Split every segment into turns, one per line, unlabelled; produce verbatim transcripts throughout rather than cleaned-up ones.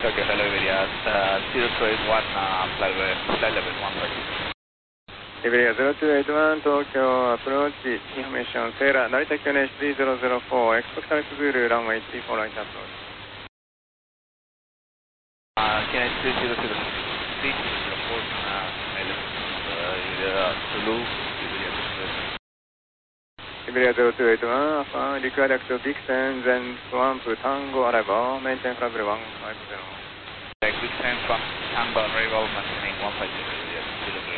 Tokyo, hello, Iberia, uh, zero two eight one, uh, flight level, flight level one thirty.
Iberia zero two eight one, Tokyo, approach, information, Sarah, Narita Q N H three zero zero four, expect Alex Zulu, runway three four right approach.
Uh, Q N H three zero zero four, uh, Iberia Zulu, Iberia
Iberia zero two eight one, Alpha, required active Dixon, then Swamp, Tango, arrival, maintain flight level one five zero.
Dixon from Tango, arrival, maintaining one five zero, Iberia zero three.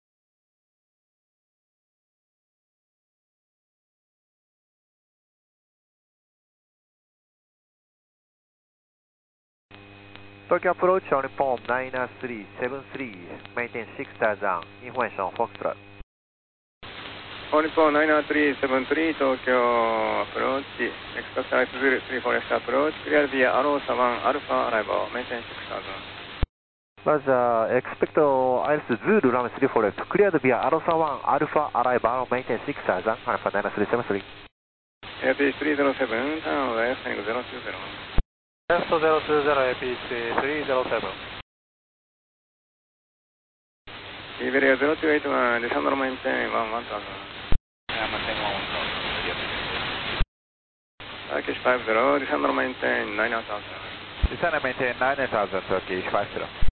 Tokyo approach on Nippon nine three seven three, maintain six thousand, information Foxtrot.
On Nippon nine three seven three, Tokyo approach, expect Alex Zulu, three four left approach, clear via Arosa one Alpha, arrival, maintain six thousand.
まずは、expect Alex Zulu, runway three four left, cleared via Arosa one Alpha, arrival, maintain six thousand, Alpha nine three seven three.
A P three zero seven, turn left, heading zero two zero.
Left zero two zero, A P three zero seven.
Iberia zero two eight one, descend maintain one one thousand.
Yeah, maintain one one thousand, Iberia.
Turkish five zero, descend maintain nine thousand.
Descend maintain nine thousand, Turkish five zero.